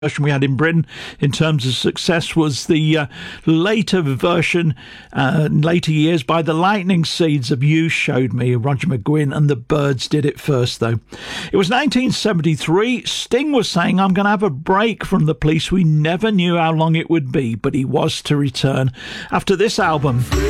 version we had in Britain in terms of success was the later version, later years, by the Lightning Seeds of You Showed Me. Roger McGuinn and the Byrds did it first, though. It was 1973. Sting was saying, "I'm going to have a break from the police." We never knew how long it would be, but he was to return after this album.